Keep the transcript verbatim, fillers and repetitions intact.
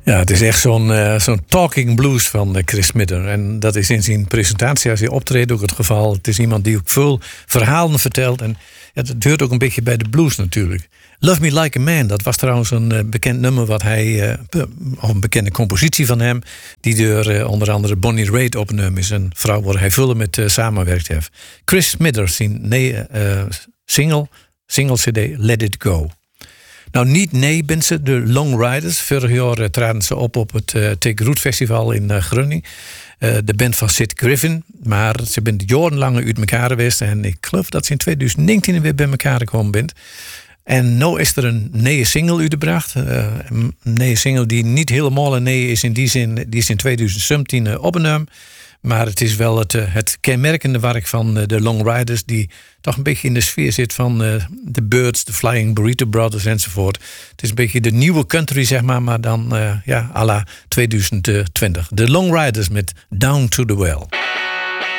Ja, het is echt zo'n, uh, zo'n talking blues van uh, Chris Smith. En dat is in zijn presentatie, als hij optreedt, ook het geval. Het is iemand die ook veel verhalen vertelt. En het duurt ook een beetje bij de blues natuurlijk. Love Me Like a Man, dat was trouwens een uh, bekend nummer wat hij, uh, of een bekende compositie van hem, die door uh, onder andere Bonnie Raitt opgenomen is. Een vrouw waar hij veel met uh, samenwerkt heeft. Chris Smithers, zijn nee, uh, single, single C D Let It Go. Nou, niet nee, ben ze de Long Riders. Vorig jaar uh, traden ze op op het uh, Take Root Festival in uh, Groningen. Uh, de band van Sid Griffin. Maar ze zijn jarenlang uit elkaar geweest. En ik geloof dat ze in twintig negentien weer bij elkaar gekomen bent. En nu is er een nieuwe single uitgebracht. Uh, een nieuwe single die niet helemaal een nee is in die zin. Die is in twintig zeventien uh, opgenomen. Maar het is wel het, het kenmerkende werk van de Long Riders, die toch een beetje in de sfeer zit van de Birds, de Flying Burrito Brothers enzovoort. Het is een beetje de nieuwe country, zeg maar, maar dan uh, ja, à la twintig twintig. De Long Riders met Down to the Well.